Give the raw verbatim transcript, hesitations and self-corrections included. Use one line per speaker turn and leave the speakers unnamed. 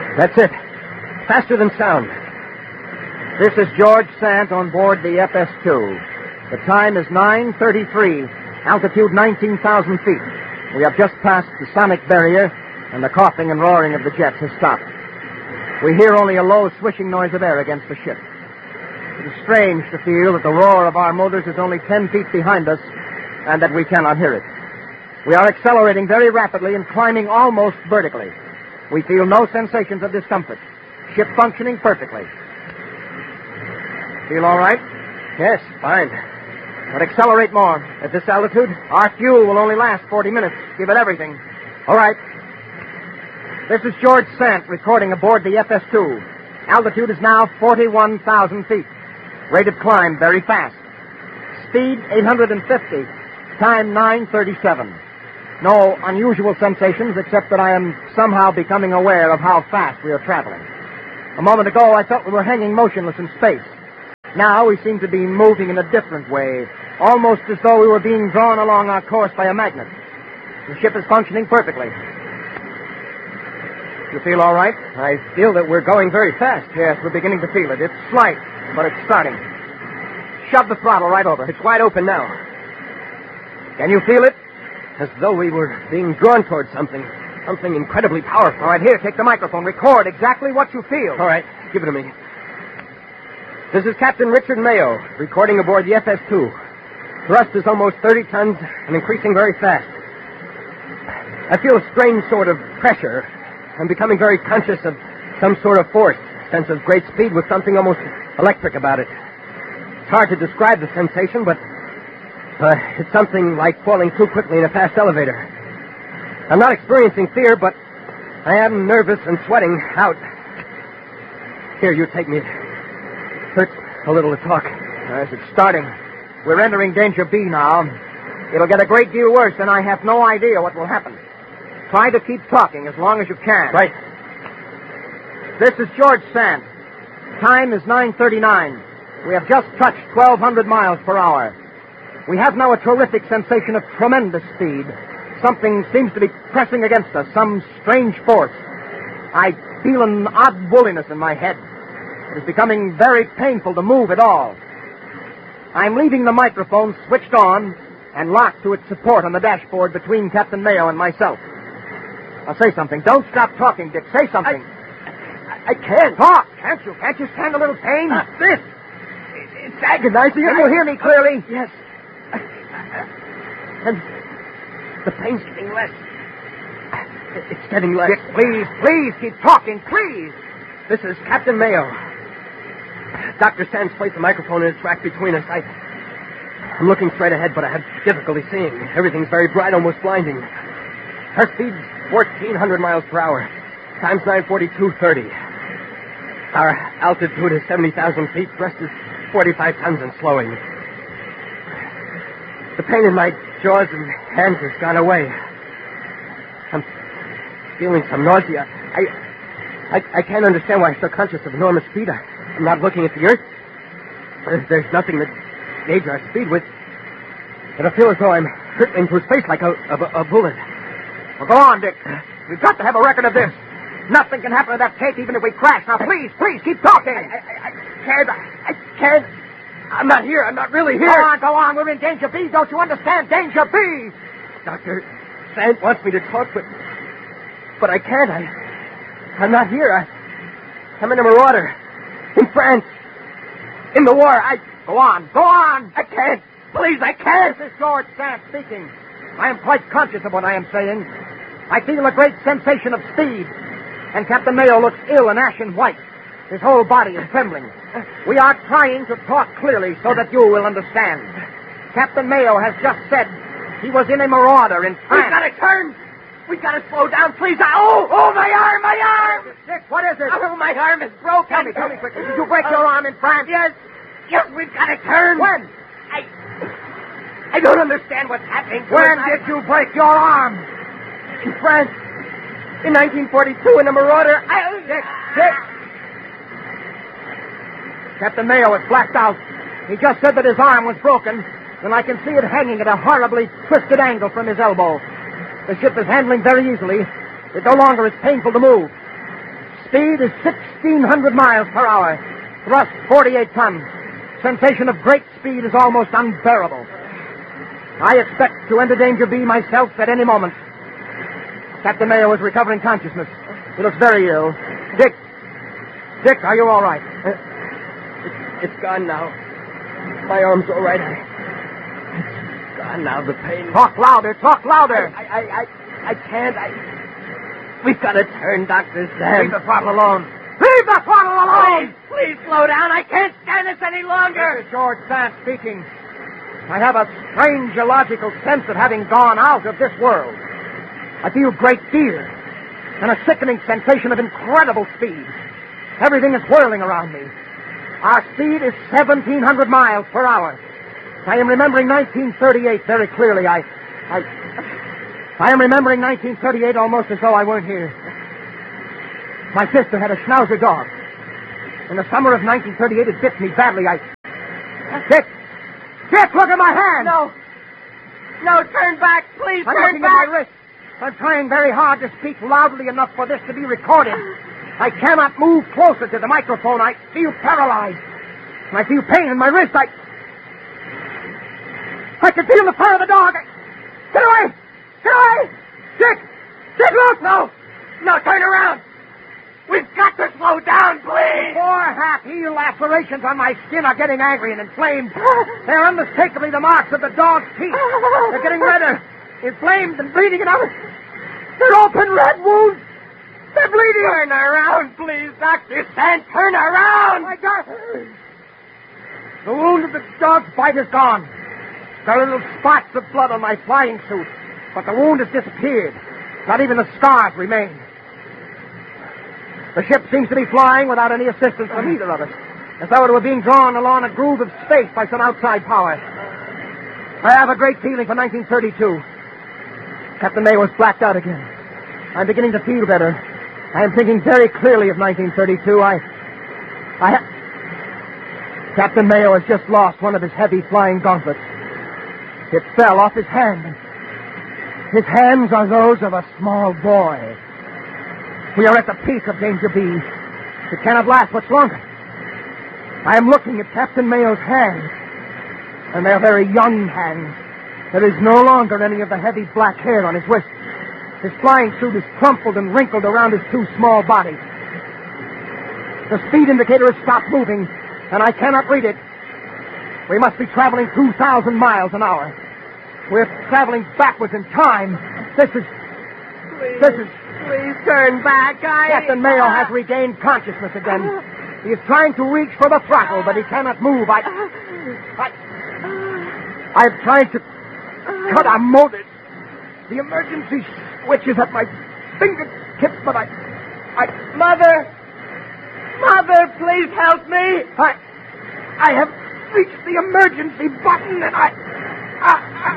That's it. Faster than sound.
This is George Sant on board the F S two. The time is nine thirty-three, altitude nineteen thousand feet. We have just passed the sonic barrier, and the coughing and roaring of the jets has stopped. We hear only a low swishing noise of air against the ship. It is strange to feel that the roar of our motors is only ten feet behind us, and that we cannot hear it. We are accelerating very rapidly and climbing almost vertically. We feel no sensations of discomfort. Ship functioning perfectly. Feel all right?
Yes, fine.
But accelerate more.
At this altitude?
Our fuel will only last forty minutes. Give it everything. All right. This is George Sant recording aboard the F S two. Altitude is now forty-one thousand feet. Rate of climb very fast. Speed eight hundred fifty. Time nine thirty-seven. No unusual sensations except that I am somehow becoming aware of how fast we are traveling. A moment ago, I felt we were hanging motionless in space. Now we seem to be moving in a different way, almost as though we were being drawn along our course by a magnet. The ship is functioning perfectly. You feel all right?
I feel that we're going very fast.
Yes, we're beginning to feel it. It's slight, but it's starting. Shove the throttle right over.
It's wide open now.
Can you feel it?
As though we were being drawn towards something. Something incredibly powerful.
All right, here, take the microphone. Record exactly what you feel.
All right, give it to me. This is Captain Richard Mayo, recording aboard the F S two. Thrust is almost thirty tons and increasing very fast. I feel a strange sort of pressure. I'm becoming very conscious of some sort of force, sense of great speed with something almost electric about it. It's hard to describe the sensation, but uh, it's something like falling too quickly in a fast elevator. I'm not experiencing fear, but I am nervous and sweating out. Here, you take me. Hurts a little to talk.
Yes, it's starting. We're entering Danger B now. It'll get a great deal worse, and I have no idea what will happen. Try to keep talking as long as you can.
Right.
This is George Sant. Time is nine thirty-nine. We have just touched twelve hundred miles per hour. We have now a terrific sensation of tremendous speed. Something seems to be pressing against us, some strange force. I feel an odd woolliness in my head. It is becoming very painful to move at all. I'm leaving the microphone switched on and locked to its support on the dashboard between Captain Mayo and myself. Now say something. Don't stop talking, Dick. Say something.
I, I can't.
Talk, can't you? Can't you stand a little pain?
Uh, this. It's agonizing.
Can you hear me clearly?
Yes. And the pain's getting less. It's getting less.
Dick, please, please keep talking, please.
This is Captain Mayo. Doctor Sands placed the microphone in its rack between us. I, I'm looking straight ahead, but I have difficulty seeing. Everything's very bright, almost blinding. Our speed's fourteen hundred miles per hour. Time's nine forty-two thirty. Our altitude is seventy thousand feet. Thrust is forty-five tons and slowing. The pain in my jaws and hands has gone away. I'm feeling some nausea. I, I, I can't understand why I'm so conscious of enormous speed. I, I'm not looking at the earth. There's, there's nothing to gauge our speed with. But I feel as though I'm hurtling through space like a, a, a bullet.
Well, go on, Dick. We've got to have a record of this. Nothing can happen to that tape even if we crash. Now, please, please, keep talking.
I, I, I can't. I, I can't. I'm not here. I'm not really here.
Go on, go on. We're in Danger B. Don't you understand? Danger B.
Doctor Sant wants me to talk, but but I can't. I, I'm not here. I, I'm in a marauder. In France. In the war. I...
Go on, go on.
I can't. Please, I can't.
This is George Sant speaking. I am quite conscious of what I am saying. I feel a great sensation of speed. And Captain Mayo looks ill and ashen white. His whole body is trembling. We are trying to talk clearly so that you will understand. Captain Mayo has just said he was in a marauder in France.
We've got to turn. We've got to slow down, please. I, oh, oh, my arm, my arm.
Dick, what is it?
Oh, my arm is broken.
Tell me, tell me quickly. Did you break your arm in France?
Yes. Yes, we've got to turn.
When?
I... I don't understand what's happening.
When did you break your arm?
In France. In nineteen forty-two, in a marauder. I...
Dick, Dick. Captain Mayo is blacked out. He just said that his arm was broken, and I can see it hanging at a horribly twisted angle from his elbow. The ship is handling very easily. It no longer is painful to move. Speed is sixteen hundred miles per hour. Thrust forty-eight tons. Sensation of great speed is almost unbearable. I expect to enter Danger B myself at any moment. Captain Mayo is recovering consciousness. He looks very ill. Dick. Dick, are you all right?
Uh, it's, it's gone now. My arm's all right. I, it's gone now, the pain.
Talk louder. Talk louder.
I, I, I, I can't. I... We've got to turn, Doctor Sam.
Leave the throttle alone. Leave the throttle alone!
Please, please slow down. I can't stand this any longer.
This is George Sant speaking. I have a strange illogical sense of having gone out of this world. I feel great fear and a sickening sensation of incredible speed. Everything is whirling around me. Our speed is seventeen hundred miles per hour. I am remembering nineteen thirty-eight very clearly. I, I, I am remembering nineteen thirty-eight almost as though I weren't here. My sister had a Schnauzer dog. In the summer of nineteen thirty-eight, it bit me badly. I... Dick! Dick, look at my hand!
No. No, turn back. Please,
I'm
turn
looking
back.
at my wrist. I'm trying very hard to speak loudly enough for this to be recorded. I cannot move closer to the microphone. I feel paralyzed. I feel pain in my wrist. I... I can feel the fur of the dog. I... Get away! Get away! Dick! Dick, look!
No! No, turn around! We've got to slow down, please!
Four half-healed lacerations on my skin are getting angry and inflamed. They're unmistakably the marks of the dog's teeth. They're getting redder, inflamed and bleeding, and others. They're open red wounds. They're bleeding.
Turn around, please, Doctor Sant. Turn around!
My God. The wound of the dog's bite is gone. There are little spots of blood on my flying suit, but the wound has disappeared. Not even the scars remain. The ship seems to be flying without any assistance from either of us, as though it were being drawn along a groove of space by some outside power. I have a great feeling for nineteen thirty-two. Captain Mayo is blacked out again. I'm beginning to feel better. I am thinking very clearly of nineteen thirty-two. I... I ha... Captain Mayo has just lost one of his heavy flying gauntlets. It fell off his hand. His hands are those of a small boy. We are at the peak of Danger B. It cannot last much longer. I am looking at Captain Mayo's hands, and they are very young hands. There is no longer any of the heavy black hair on his wrist. His flying suit is crumpled and wrinkled around his too small body. The speed indicator has stopped moving, and I cannot read it. We must be traveling two thousand miles an hour. We're traveling backwards in time. This is...
Please.
This is...
Please turn back. I...
Captain Mayo has regained consciousness again. He is trying to reach for the throttle, but he cannot move. I... I... I've tried to cut our motors. The emergency switch is at my fingertips, but I... I...
Mother! Mother, please help me!
I... I have reached the emergency button, and I... I,